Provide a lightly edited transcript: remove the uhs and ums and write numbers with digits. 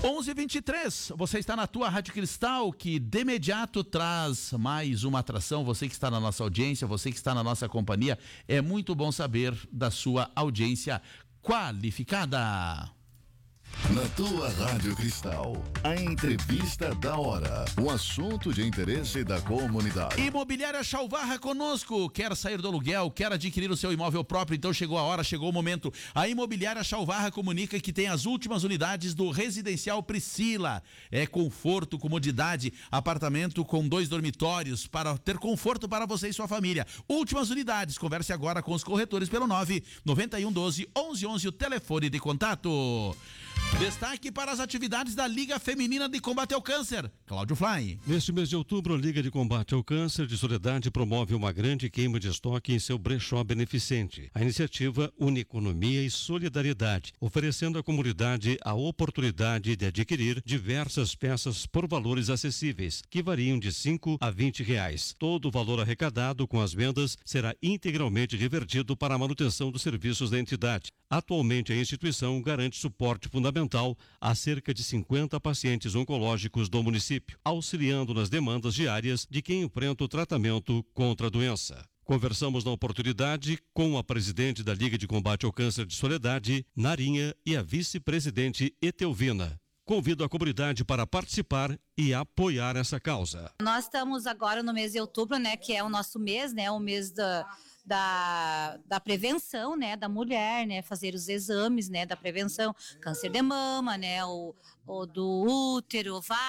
11h23, você está na tua Rádio Cristal, que de imediato traz mais uma atração. Você que está na nossa audiência, você que está na nossa companhia, é muito bom saber da sua audiência qualificada. Na tua Rádio Cristal, a entrevista da hora, o assunto de interesse da comunidade. Imobiliária Chalvarra conosco, quer sair do aluguel, quer adquirir o seu imóvel próprio, então chegou a hora, chegou o momento. A Imobiliária Chalvarra comunica que tem as últimas unidades do Residencial Priscila. É conforto, comodidade, apartamento com 2 dormitórios para ter conforto para você e sua família. Últimas unidades, converse agora com os corretores pelo 99112-1111, o telefone de contato. Destaque para as atividades da Liga Feminina de Combate ao Câncer. Cláudio Fly. Neste mês de outubro, a Liga de Combate ao Câncer de Soledade promove uma grande queima de estoque em seu brechó beneficente. A iniciativa une economia e solidariedade, oferecendo à comunidade a oportunidade de adquirir diversas peças por valores acessíveis, que variam de R$5 a R$20. Todo o valor arrecadado com as vendas será integralmente revertido para a manutenção dos serviços da entidade. Atualmente, a instituição garante suporte fundamental a cerca de 50 pacientes oncológicos do município, auxiliando nas demandas diárias de quem enfrenta o tratamento contra a doença. Conversamos na oportunidade com a presidente da Liga de Combate ao Câncer de Soledade, Narinha, e a vice-presidente Etelvina. Convido a comunidade para participar e apoiar essa causa. Nós estamos agora no mês de outubro, né, que é o nosso mês, né, o mês da prevenção, né, da mulher, né, fazer os exames, né, da prevenção, câncer de mama, né, o do útero, ovário.